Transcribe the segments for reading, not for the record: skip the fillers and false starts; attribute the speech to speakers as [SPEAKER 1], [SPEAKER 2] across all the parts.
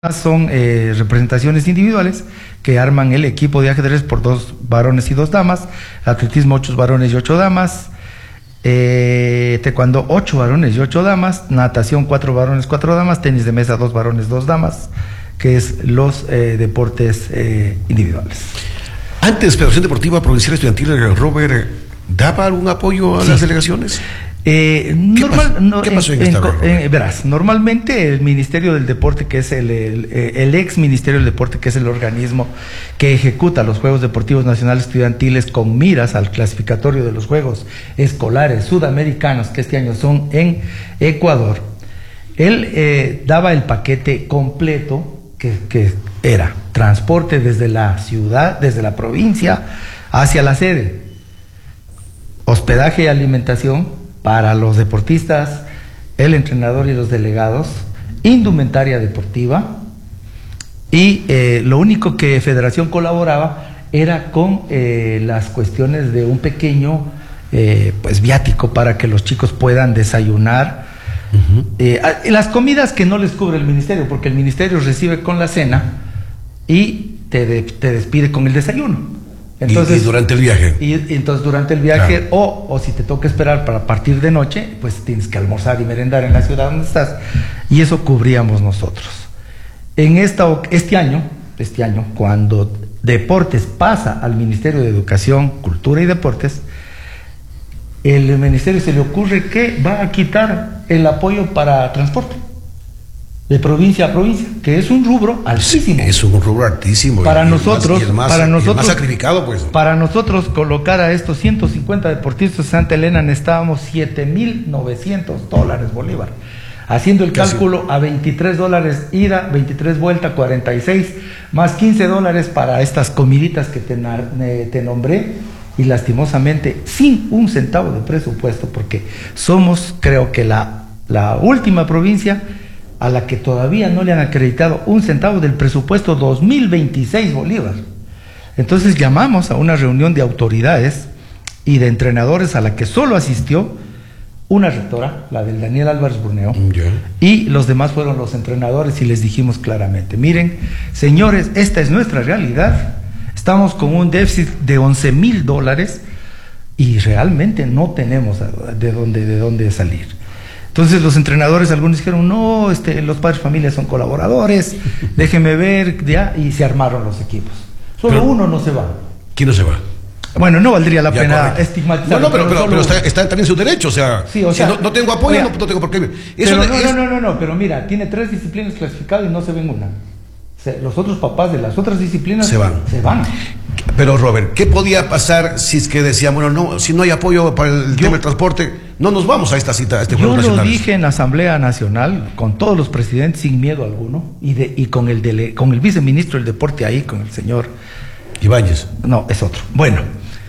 [SPEAKER 1] Son representaciones individuales que arman el equipo de ajedrez por 2 varones y 2 damas, atletismo 8 varones y 8 damas, taekwondo 8 varones y 8 damas, natación 4 varones, 4 damas, tenis de mesa 2 varones, 2 damas, que es los deportes individuales.
[SPEAKER 2] Antes, Federación Deportiva Provincial Estudiantil, Robert, ¿daba algún apoyo a las delegaciones?
[SPEAKER 1] ¿Qué pasó en esta vez?
[SPEAKER 2] Verás,
[SPEAKER 1] normalmente el Ministerio del Deporte, que es el ex Ministerio del Deporte, que es el organismo que ejecuta los Juegos Deportivos Nacionales Estudiantiles con miras al clasificatorio de los Juegos Escolares Sudamericanos, que este año son en Ecuador, él daba el paquete completo que era transporte desde la ciudad, desde la provincia hacia la sede, hospedaje y alimentación para los deportistas, el entrenador y los delegados, indumentaria deportiva, y lo único que Federación colaboraba era con las cuestiones de un pequeño viático para que los chicos puedan desayunar. Las comidas que no les cubre el ministerio, porque el ministerio recibe con la cena y te despide con el desayuno. Entonces,
[SPEAKER 2] y durante el viaje.
[SPEAKER 1] Y entonces durante el viaje,
[SPEAKER 2] claro.
[SPEAKER 1] o si te toca esperar para partir de noche, pues tienes que almorzar y merendar en la ciudad donde estás. Y eso cubríamos nosotros. En este año, cuando Deportes pasa al Ministerio de Educación, Cultura y Deportes, el ministerio se le ocurre que va a quitar el apoyo para transporte de provincia a provincia, que es un rubro altísimo.
[SPEAKER 2] Sí, es un rubro altísimo.
[SPEAKER 1] Para nosotros,
[SPEAKER 2] más sacrificado, pues.
[SPEAKER 1] Para nosotros colocar a estos 150 deportistas de Santa Elena necesitábamos $7,900 bolívar. Haciendo el cálculo a $23 ida, 23 vuelta, 46, más $15 para estas comiditas que te nombré, y lastimosamente sin un centavo de presupuesto, porque somos, creo que la última provincia a la que todavía no le han acreditado un centavo del presupuesto 2026 bolívar. Entonces llamamos a una reunión de autoridades y de entrenadores a la que solo asistió una rectora, la del Daniel Álvarez Burneo, y los demás fueron los entrenadores, y les dijimos claramente: miren, señores, esta es nuestra realidad, estamos con un déficit de $11,000 y realmente no tenemos de dónde salir. Entonces los entrenadores, algunos dijeron: no, los padres de familia son colaboradores, déjenme ver, ya, y se armaron los equipos. Pero uno no se va.
[SPEAKER 2] ¿Quién no se va?
[SPEAKER 1] Bueno, no valdría la pena estigmatizar.
[SPEAKER 2] No, pero está también en su derecho, o sea, sí, si no tengo apoyo, no tengo por qué.
[SPEAKER 1] Pero mira, tiene 3 disciplinas clasificadas y no se ven una. Los otros papás de las otras disciplinas se van.
[SPEAKER 2] Pero Robert, ¿qué podía pasar si es que decíamos, bueno, no, si no hay apoyo para el tema del transporte, no nos vamos a esta cita, a este juego nacional?
[SPEAKER 1] Yo lo dije en la Asamblea Nacional, con todos los presidentes, sin miedo alguno, y con el viceministro del deporte ahí, con el señor
[SPEAKER 2] Ibáñez.
[SPEAKER 1] No, es otro. Bueno,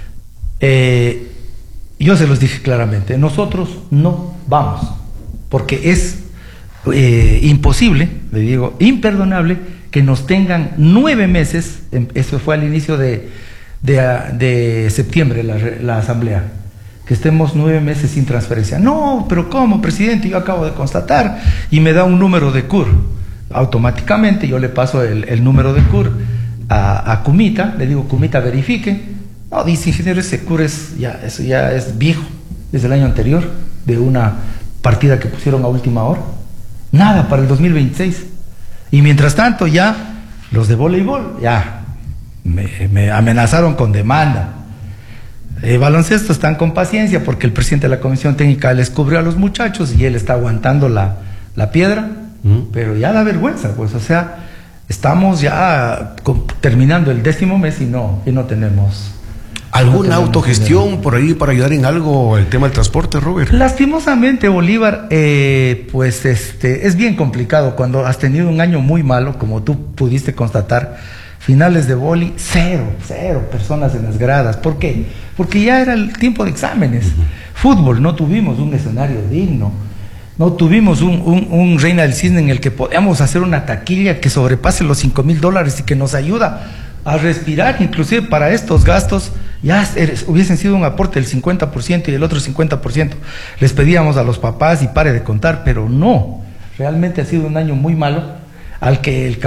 [SPEAKER 1] yo se los dije claramente: nosotros no vamos, porque es imposible, le digo, imperdonable, que nos tengan 9 meses, eso fue al inicio de septiembre la asamblea, que estemos 9 meses sin transferencia. No, pero ¿cómo, presidente? Yo acabo de constatar, y me da un número de CUR. Automáticamente yo le paso el número de CUR a Cumita, le digo: Cumita, verifique. No, dice: ingeniero, ese CUR eso ya es viejo, desde el año anterior, de una partida que pusieron a última hora. Nada para el 2026. Y mientras tanto, ya los de voleibol ya me amenazaron con demanda. Baloncesto están con paciencia, porque el presidente de la comisión técnica les cubrió a los muchachos y él está aguantando la piedra, pero ya da vergüenza, pues, o sea, estamos ya terminando el 10º mes y no tenemos.
[SPEAKER 2] ¿Alguna autogestión por ahí para ayudar en algo el tema del transporte, Robert?
[SPEAKER 1] Lastimosamente, Bolívar, es bien complicado cuando has tenido un año muy malo, como tú pudiste constatar. Finales de boli, cero personas en las gradas. ¿Por qué? Porque ya era el tiempo de exámenes. Fútbol, no tuvimos un escenario digno, no tuvimos un Reina del Cisne en el que podamos hacer una taquilla que sobrepase los $5,000 y que nos ayuda a respirar. Inclusive para estos gastos ya hubiesen sido un aporte del 50% y el otro 50% les pedíamos a los papás, y pare de contar, pero no, realmente ha sido un año muy malo al que el